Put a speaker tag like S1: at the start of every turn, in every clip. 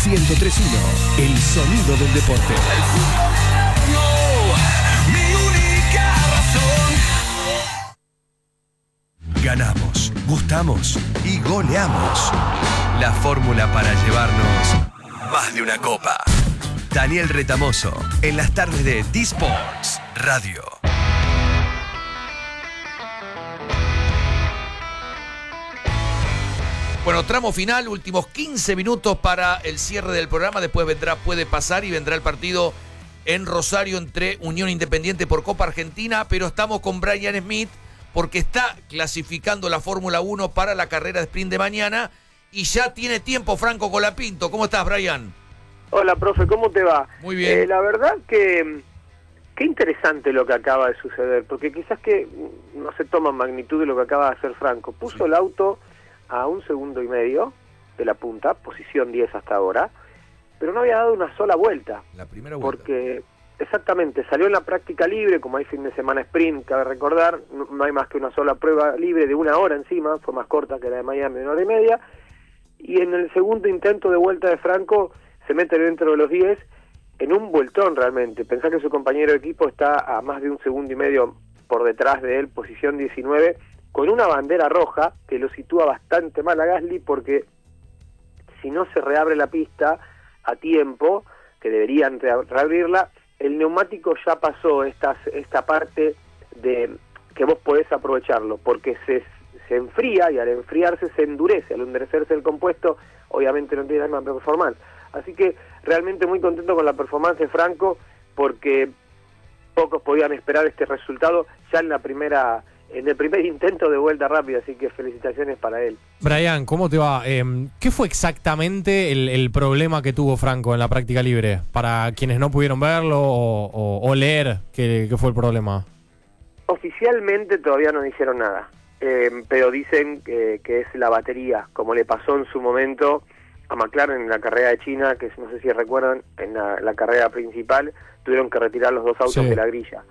S1: 103.1, el sonido del deporte.
S2: Mi única razón.
S1: Ganamos, gustamos y goleamos. La fórmula para llevarnos más de una copa. Daniel Retamoso, en las tardes de D-Sports Radio.
S3: Bueno, tramo final, últimos 15 minutos para el cierre del programa. Después vendrá Puede Pasar y vendrá el partido en Rosario entre Unión Independiente por Copa Argentina. Pero estamos con Brian Smith porque está clasificando la Fórmula 1 para la carrera de sprint de mañana y ya tiene tiempo Franco Colapinto. ¿Cómo estás, Brian?
S4: Hola, profe, ¿cómo te va?
S3: Muy bien.
S4: La verdad que qué interesante lo que acaba de suceder, porque quizás que no se toma magnitud de lo que acaba de hacer Franco. Puso el auto a 1,5 segundos de la punta, posición 10 hasta ahora, pero no había dado una sola vuelta.
S3: La primera vuelta.
S4: Porque, exactamente, salió en la práctica libre, como hay fin de semana sprint, cabe recordar, no hay más que una sola prueba libre de 1 hora encima, fue más corta que la de Miami, 1 hora y media, y en el segundo intento de vuelta de Franco se mete dentro de los 10 en un vueltón realmente. Pensá que su compañero de equipo está a más de 1,5 segundos por detrás de él, posición 19, con una bandera roja que lo sitúa bastante mal a Gasly, porque si no se reabre la pista a tiempo, que deberían reabrirla, el neumático ya pasó esta parte de que vos podés aprovecharlo, porque se enfría y al enfriarse se endurece. Al endurecerse el compuesto, obviamente no tiene la misma performance. Así que realmente muy contento con la performance de Franco, porque pocos podían esperar este resultado ya en el primer intento de vuelta rápida, así que felicitaciones para él.
S5: Brian, ¿cómo te va? ¿Qué fue exactamente el problema que tuvo Franco en la práctica libre? Para quienes no pudieron verlo o leer, ¿qué fue el problema?
S4: Oficialmente todavía no dijeron nada, pero dicen que es la batería, como le pasó en su momento a McLaren en la carrera de China, que no sé si recuerdan, en la carrera principal tuvieron que retirar los dos autos de la grilla.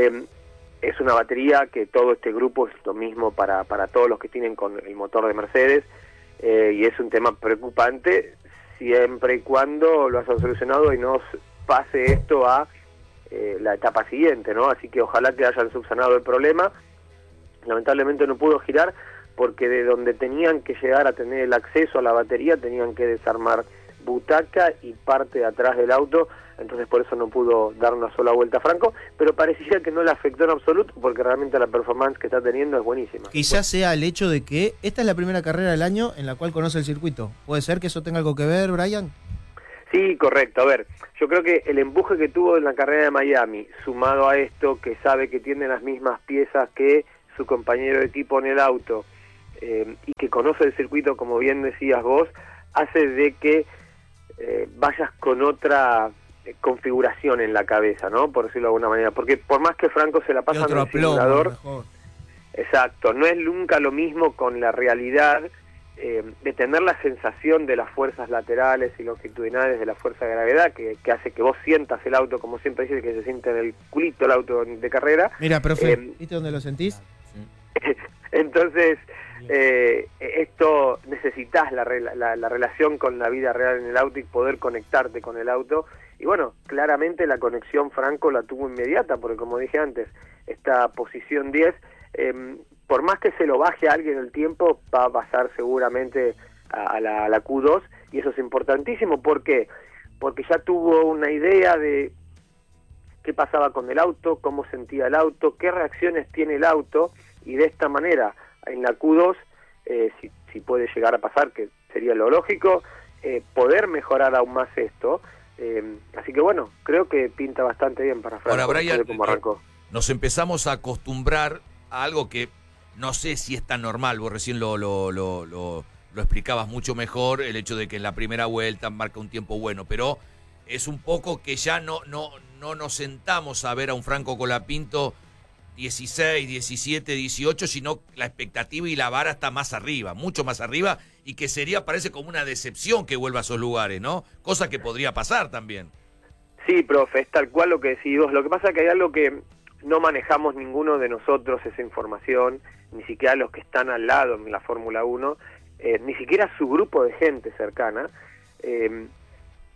S4: Es una batería que todo este grupo es lo mismo para todos los que tienen con el motor de Mercedes, y es un tema preocupante siempre y cuando lo hayan solucionado y no pase esto a la etapa siguiente, ¿no? Así que ojalá que hayan subsanado el problema. Lamentablemente no pudo girar porque de donde tenían que llegar a tener el acceso a la batería tenían que desarmar butaca y parte de atrás del auto, entonces por eso no pudo dar una sola vuelta a Franco, pero parecía que no le afectó en absoluto porque realmente la performance que está teniendo es buenísima.
S6: Quizás sea el hecho de que esta es la primera carrera del año en la cual conoce el circuito. ¿Puede ser que eso tenga algo que ver, Brian?
S4: Sí, correcto. A ver, yo creo que el empuje que tuvo en la carrera de Miami, sumado a esto, que sabe que tiene las mismas piezas que su compañero de equipo en el auto, y que conoce el circuito, como bien decías vos, hace de que vayas con otra configuración en la cabeza, ¿no? Por decirlo de alguna manera, porque por más que Franco se la pasa en el simulador, exacto, no es nunca lo mismo con la realidad, de tener la sensación de las fuerzas laterales y longitudinales de la fuerza de gravedad que hace que vos sientas el auto, como siempre dice, que se siente en el culito el auto de carrera.
S6: Mira, profe, ¿viste dónde lo sentís?
S4: Entonces, esto necesitas la relación con la vida real en el auto y poder conectarte con el auto. Y bueno, claramente la conexión Franco la tuvo inmediata, porque como dije antes, esta posición 10, por más que se lo baje a alguien el tiempo, va a pasar seguramente a la Q2, y eso es importantísimo. ¿Por qué? Porque ya tuvo una idea de qué pasaba con el auto, cómo sentía el auto, qué reacciones tiene el auto, y de esta manera en la Q2, si puede llegar a pasar, que sería lo lógico, poder mejorar aún más esto. Así que bueno, creo que pinta bastante bien para Franco.
S3: Ahora, Brian,
S4: cómo arrancó.
S3: Nos empezamos a acostumbrar a algo que no sé si es tan normal. Vos recién lo explicabas mucho mejor, el hecho de que en la primera vuelta marca un tiempo bueno, pero es un poco que ya no nos sentamos a ver a un Franco Colapinto 16, 17, 18, sino la expectativa y la vara está más arriba, mucho más arriba, y que parece como una decepción que vuelva a esos lugares, ¿no? Cosa que podría pasar también.
S4: Sí, profe, es tal cual lo que decís vos. Lo que pasa es que hay algo que no manejamos ninguno de nosotros, esa información, ni siquiera los que están al lado en la Fórmula 1, ni siquiera su grupo de gente cercana,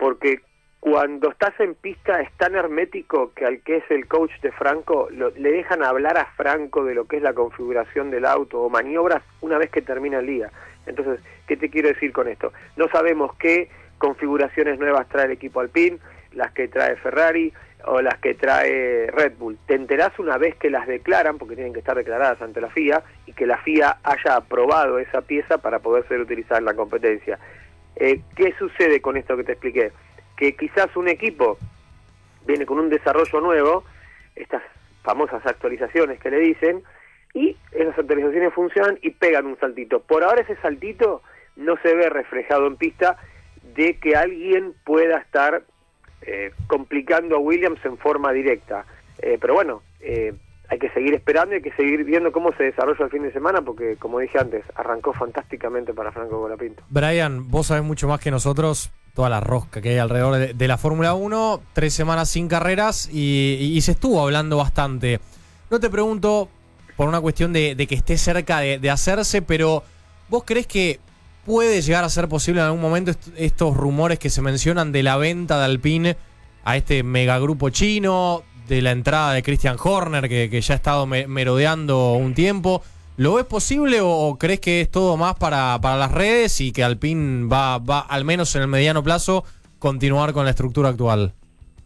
S4: porque cuando estás en pista es tan hermético que al que es el coach de Franco le dejan hablar a Franco de lo que es la configuración del auto o maniobras una vez que termina el día. Entonces, ¿qué te quiero decir con esto? No sabemos qué configuraciones nuevas trae el equipo Alpine, las que trae Ferrari o las que trae Red Bull. Te enterás una vez que las declaran, porque tienen que estar declaradas ante la FIA, y que la FIA haya aprobado esa pieza para poder ser utilizada en la competencia. ¿Qué sucede con esto que te expliqué? Que quizás un equipo viene con un desarrollo nuevo, estas famosas actualizaciones que le dicen, y esas actualizaciones funcionan y pegan un saltito. Por ahora ese saltito no se ve reflejado en pista de que alguien pueda estar complicando a Williams en forma directa. Pero bueno, hay que seguir esperando y hay que seguir viendo cómo se desarrolla el fin de semana, porque como dije antes, arrancó fantásticamente para Franco Colapinto.
S5: Brian, vos sabés mucho más que nosotros toda la rosca que hay alrededor de la Fórmula 1, 3 semanas sin carreras y se estuvo hablando bastante. No te pregunto por una cuestión de que esté cerca de hacerse, pero ¿vos creés que puede llegar a ser posible en algún momento estos rumores que se mencionan de la venta de Alpine a este megagrupo chino, de la entrada de Christian Horner, que ya ha estado merodeando un tiempo? ¿Lo ves posible o crees que es todo más para las redes y que Alpine va, al menos en el mediano plazo, continuar con la estructura actual?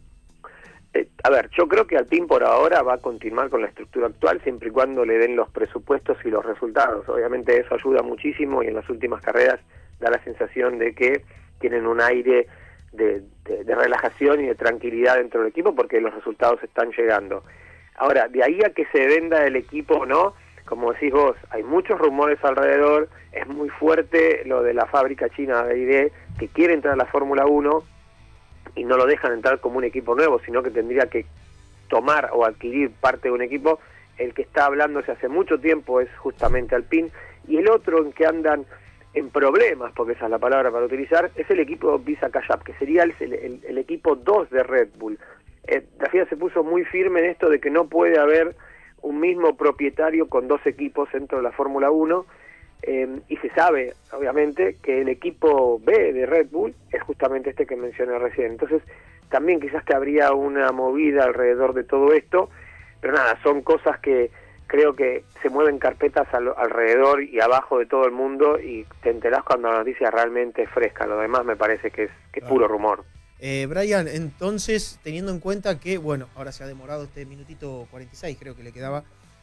S4: A ver, yo creo que Alpine por ahora va a continuar con la estructura actual siempre y cuando le den los presupuestos y los resultados. Obviamente eso ayuda muchísimo y en las últimas carreras da la sensación de que tienen un aire de relajación y de tranquilidad dentro del equipo porque los resultados están llegando. Ahora, de ahí a que se venda el equipo o no, como decís vos, hay muchos rumores alrededor, es muy fuerte lo de la fábrica china de ID que quiere entrar a la Fórmula 1 y no lo dejan entrar como un equipo nuevo, sino que tendría que tomar o adquirir parte de un equipo. El que está hablándose hace mucho tiempo es justamente Alpine, y el otro en que andan en problemas, porque esa es la palabra para utilizar, es el equipo Visa Cash App, que sería el equipo 2 de Red Bull. La FIA se puso muy firme en esto de que no puede haber un mismo propietario con dos equipos dentro de la Fórmula 1, y se sabe, obviamente, que el equipo B de Red Bull es justamente este que mencioné recién. Entonces, también quizás que habría una movida alrededor de todo esto, pero nada, son cosas que creo que se mueven carpetas alrededor y abajo de todo el mundo y te enterás cuando la noticia realmente es fresca. Lo demás me parece que es puro rumor.
S6: Brian, entonces, teniendo en cuenta que, bueno, ahora se ha demorado este minutito 46, creo que le quedaba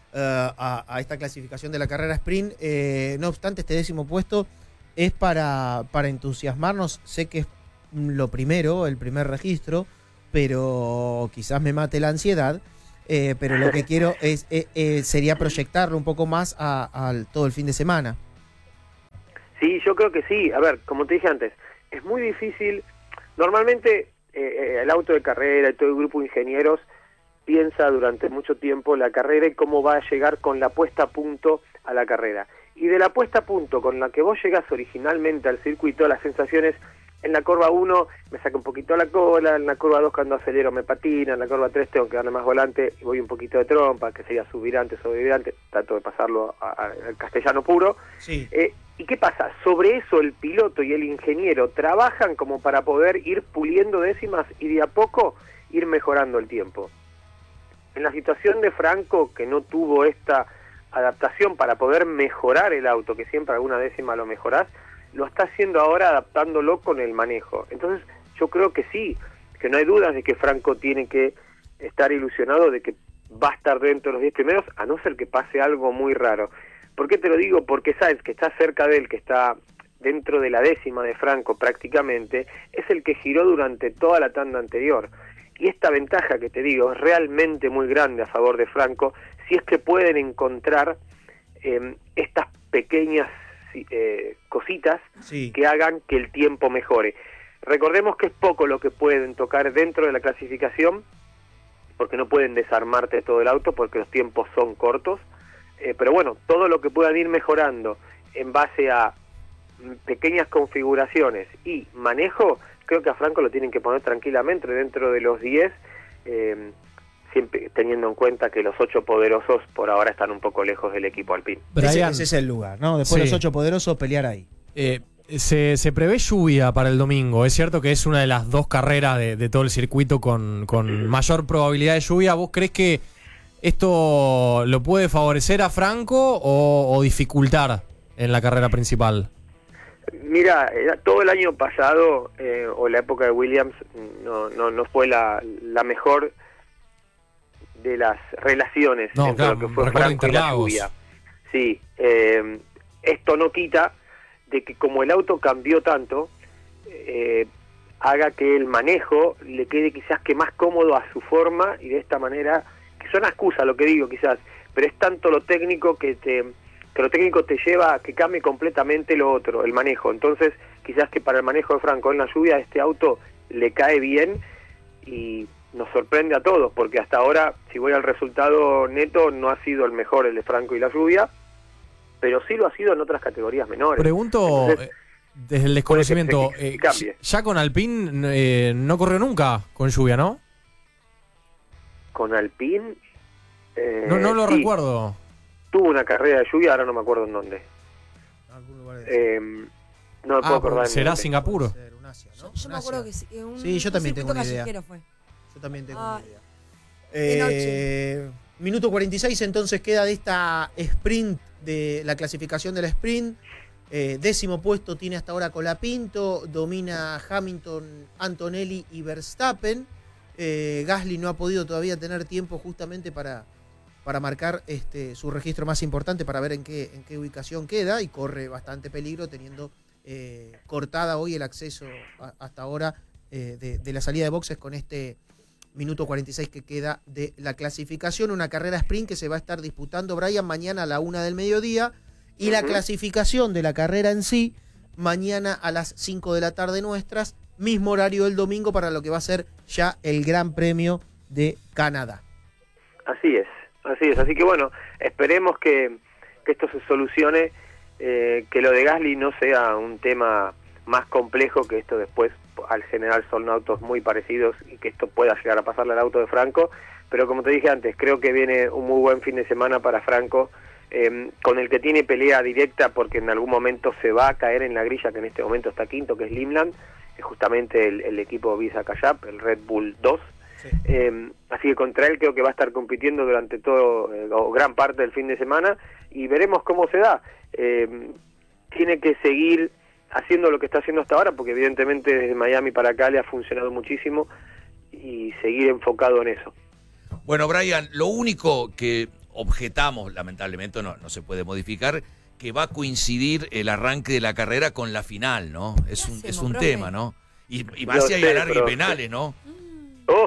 S6: a esta clasificación de la carrera sprint, no obstante, este 10º puesto es para entusiasmarnos. Sé que es lo primero, el primer registro, pero quizás me mate la ansiedad, pero lo que quiero sería proyectarlo un poco más a todo el fin de semana.
S4: Sí, yo creo que sí. A ver, como te dije antes, es muy difícil. Normalmente el auto de carrera y todo el grupo de ingenieros piensa durante mucho tiempo la carrera y cómo va a llegar con la puesta a punto a la carrera. Y de la puesta a punto con la que vos llegás originalmente al circuito, las sensaciones: en la curva 1 me saca un poquito la cola, en la curva 2 cuando acelero me patina, en la curva 3 tengo que darle más volante y voy un poquito de trompa, que sería subvirante, sobrevirante, trato de pasarlo al castellano puro.
S6: Sí.
S4: ¿Y qué pasa? Sobre eso el piloto y el ingeniero trabajan como para poder ir puliendo décimas y de a poco ir mejorando el tiempo. En la situación de Franco, que no tuvo esta adaptación para poder mejorar el auto, que siempre alguna décima lo mejorás, lo está haciendo ahora adaptándolo con el manejo. Entonces yo creo que sí, que no hay dudas de que Franco tiene que estar ilusionado de que va a estar dentro de los 10 primeros, a no ser que pase algo muy raro. ¿Por qué te lo digo? Porque Sainz, que está cerca de él, que está dentro de la décima de Franco prácticamente, es el que giró durante toda la tanda anterior. Y esta ventaja que te digo es realmente muy grande a favor de Franco, si es que pueden encontrar estas pequeñas cositas que hagan que el tiempo mejore. Recordemos que es poco lo que pueden tocar dentro de la clasificación, porque no pueden desarmarte todo el auto, porque los tiempos son cortos, pero bueno, todo lo que puedan ir mejorando en base a pequeñas configuraciones y manejo, creo que a Franco lo tienen que poner tranquilamente dentro de los 10, siempre teniendo en cuenta que los 8 poderosos por ahora están un poco lejos del equipo Alpine.
S6: Ese es el lugar, ¿no? Después los 8 poderosos pelear ahí.
S5: Se prevé lluvia para el domingo. Es cierto que es una de las dos carreras de todo el circuito con mayor probabilidad de lluvia. ¿Vos crees que esto lo puede favorecer a Franco o dificultar en la carrera principal?
S4: Mira, todo el año pasado, o la época de Williams, no fue la mejor de las relaciones entre lo que fue Franco y la lluvia. Sí, esto no quita de que como el auto cambió tanto, haga que el manejo le quede quizás que más cómodo a su forma, y de esta manera, que suena excusa lo que digo quizás, pero es tanto lo técnico que lo técnico te lleva a que cambie completamente lo otro, el manejo. Entonces quizás que para el manejo de Franco en la lluvia este auto le cae bien y nos sorprende a todos, porque hasta ahora, si voy al resultado neto, no ha sido el mejor el de Franco y la lluvia, pero sí lo ha sido en otras categorías menores.
S5: Pregunto, entonces, desde el desconocimiento,
S4: que cambie.
S5: Ya con Alpine no corrió nunca con lluvia, ¿no?
S4: Con Alpine...
S5: no lo
S4: sí,
S5: recuerdo.
S4: tuvo una carrera de lluvia, ahora no me acuerdo en dónde. No me puedo acordar.
S5: ¿Será Singapur?
S7: Yo me acuerdo que
S6: sí, yo también tengo una idea.
S7: Fue.
S6: Yo también tengo una idea. Minuto 46 entonces queda de esta sprint, de la clasificación de la sprint. 10º puesto tiene hasta ahora Colapinto, domina Hamilton, Antonelli y Verstappen. Gasly no ha podido todavía tener tiempo justamente para marcar su registro más importante, para ver en qué ubicación queda, y corre bastante peligro teniendo cortada hoy el acceso hasta ahora de la salida de boxes con este minuto 46 que queda de la clasificación. Una carrera sprint que se va a estar disputando, Brian, mañana a la 1 del mediodía, y la clasificación de la carrera en sí mañana a las 5 de la tarde nuestras, mismo horario del domingo para lo que va a ser ya el Gran Premio de Canadá.
S4: Así es. Así que bueno, esperemos que esto se solucione, que lo de Gasly no sea un tema más complejo, que esto después al general son autos muy parecidos y que esto pueda llegar a pasarle al auto de Franco, pero como te dije antes, creo que viene un muy buen fin de semana para Franco, con el que tiene pelea directa, porque en algún momento se va a caer en la grilla, que en este momento está quinto, que es Limland, que es justamente el equipo Visa Kayap, el Red Bull 2. Sí. Así que contra él creo que va a estar compitiendo durante todo o gran parte del fin de semana, y veremos cómo se da. Tiene que seguir haciendo lo que está haciendo hasta ahora, porque evidentemente desde Miami para acá le ha funcionado muchísimo, y seguir enfocado en eso.
S3: Bueno, Brian, lo único que objetamos, lamentablemente no se puede modificar, que va a coincidir el arranque de la carrera con la final, ¿no? Es un tema, ¿no? Y más si hay alargue y penales, ¿no?
S4: Uf.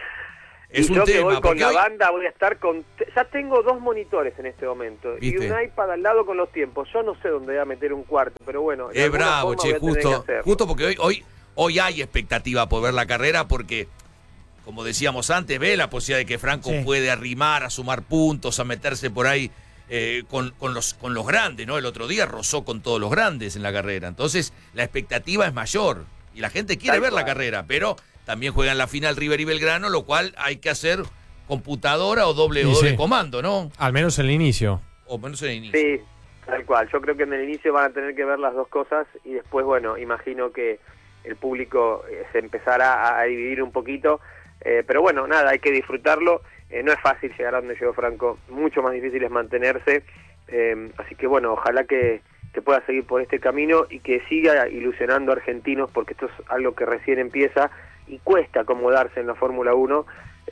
S3: Es
S4: y
S3: un
S4: yo
S3: tema,
S4: que voy con la
S3: hoy...
S4: banda voy a estar con... Ya tengo 2 monitores en este momento. ¿Viste? Y un iPad al lado con los tiempos. Yo no sé dónde voy a meter un cuarto, pero bueno.
S3: Es bravo, che, justo porque hoy hay expectativa por ver la carrera, porque, como decíamos antes, ve la posibilidad de que Franco puede arrimar, a sumar puntos, a meterse por ahí con los grandes, ¿no? El otro día rozó con todos los grandes en la carrera. Entonces, la expectativa es mayor y la gente quiere ver la carrera, pero también juegan la final River y Belgrano, lo cual hay que hacer computadora o doble comando, ¿no?
S5: Al menos en el inicio.
S3: O menos en el inicio.
S4: Sí, tal cual. Yo creo que en el inicio van a tener que ver las dos cosas, y después, bueno, imagino que el público se empezará a dividir un poquito. Pero bueno, nada, hay que disfrutarlo. No es fácil llegar a donde llegó Franco, mucho más difícil es mantenerse. Así que bueno, ojalá que pueda seguir por este camino y que siga ilusionando a argentinos, porque esto es algo que recién empieza y cuesta acomodarse en la Fórmula 1,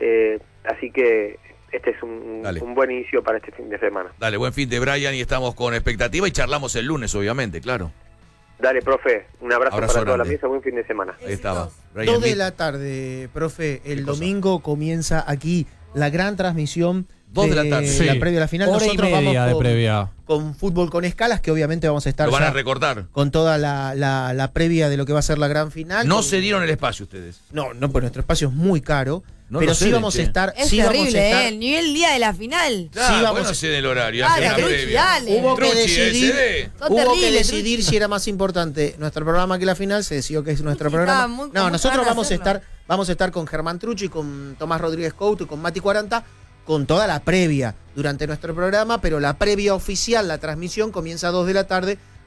S4: así que este es un buen inicio para este fin de semana.
S3: Dale, buen fin de Brian, y estamos con expectativa y charlamos el lunes, obviamente, claro.
S4: Dale, profe, un abrazo para toda la mesa, buen fin de semana.
S3: Ahí estaba.
S6: 2 de la tarde, profe, el domingo comienza aquí la gran transmisión
S3: 2 de la tarde.
S6: La previa a la final.
S5: Hora
S6: Nosotros
S5: y media
S6: vamos
S5: de previa.
S6: Con Fútbol con Escalas, que obviamente vamos a estar
S3: lo van a recordar
S6: con toda la previa de lo que va a ser la gran final.
S3: No se dieron el espacio ustedes.
S6: No, pues nuestro espacio es muy caro.
S3: No,
S6: pero sí vamos a estar.
S7: Es
S6: sí
S7: terrible,
S6: vamos a estar,
S7: el nivel día de la final.
S3: Claro,
S6: sí, vamos
S3: bueno, sé del horario.
S7: Dale,
S3: hace una
S7: Truchi,
S3: previa.
S7: dale.
S6: Hubo que
S3: Truchi,
S6: decidir si era más importante nuestro programa que la final. Se decidió que es nuestro programa. Nosotros vamos a estar con Germán Truchi, con Tomás Rodríguez Couto y con Mati 40, con toda la previa durante nuestro programa, pero la previa oficial, la transmisión, comienza a 2 de la tarde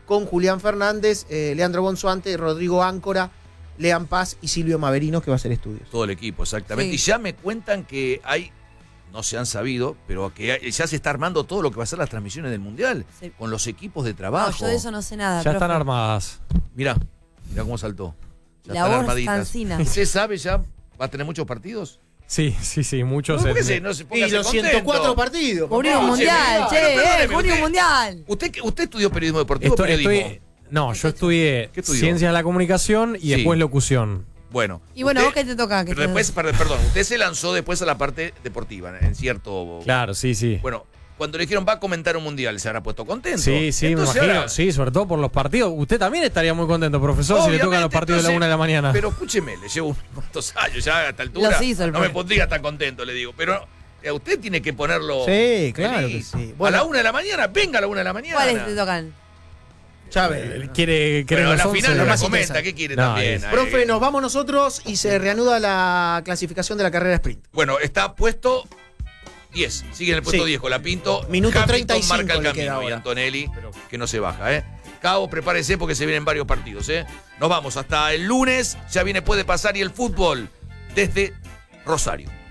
S6: con Julián Fernández, Leandro Bonsuante, Rodrigo Áncora, Lean Paz y Silvio Maverino, que va a hacer estudios.
S3: Todo el equipo, exactamente.
S7: Sí.
S3: Y ya me cuentan que hay, no se han sabido, pero que ya se está armando todo lo que va a ser las transmisiones del Mundial,
S7: Sí.
S3: con los equipos de
S7: No,
S3: trabajo.
S7: yo de eso no sé nada.
S5: Ya están
S7: profe.
S5: armadas.
S3: Mirá cómo saltó. Ya
S7: La
S3: están
S7: voz
S3: armaditas.
S7: cansina.
S3: ¿Usted sabe ya? ¿Va a tener muchos partidos?
S5: Sí, muchos.
S3: ¿Por qué no se ponga
S6: Y los
S3: contento?
S6: 104 partidos.
S7: Junio
S6: papá.
S7: mundial,
S3: pero perdóneme,
S7: junio
S3: usted-
S7: mundial.
S3: ¿Usted estudió periodismo deportivo o periodismo?
S5: No, yo estudié
S3: ¿Qué estudió?
S5: Ciencias de la Comunicación y
S3: Sí.
S5: después locución.
S3: Bueno.
S7: Y bueno,
S3: usted-
S7: ¿vos qué te toca? ¿Qué
S3: Pero
S7: te
S3: después, perdón, usted se lanzó después a la parte deportiva, en cierto...
S5: Claro, sí.
S3: Bueno, cuando le dijeron va a comentar un mundial, se habrá puesto contento.
S5: Sí, me
S3: Entonces
S5: imagino.
S3: ahora-
S5: Sí, sobre todo por los partidos. Usted también estaría muy contento, profesor, si le tocan los
S3: Obviamente,
S5: partidos de la
S3: entonces,
S5: 1 de la mañana.
S3: Pero escúcheme, le llevo unos cuantos años ya a esta altura.
S7: Los hizo el
S3: no me
S7: profe.
S3: pondría tan contento, le digo. Pero usted tiene que ponerlo.
S6: Sí, claro
S3: feliz.
S6: que sí.
S3: A
S6: Bueno.
S3: la 1 de la mañana, venga a la 1 de la mañana.
S7: ¿Cuáles te tocan?
S6: Chávez.
S5: ¿Quiere
S3: Pero
S5: los
S3: la
S5: 11?
S3: final no la
S6: más
S3: comenta,
S6: interesante.
S3: ¿qué quiere
S5: No,
S3: también?
S5: es-
S6: Profe, nos vamos nosotros y se reanuda la clasificación de la carrera sprint.
S3: Bueno, está puesto 10. Sigue en el puesto
S6: Sí.
S3: 10 con la Pinto.
S6: Minuto
S3: Hamilton
S6: 35
S3: marca el
S6: le queda
S3: camino y
S6: ahora.
S3: Antonelli, que no se baja, ¿eh? Cabo, prepárese porque se vienen varios partidos, ¿eh? Nos vamos hasta el lunes. Ya viene Puede Pasar y el fútbol desde Rosario.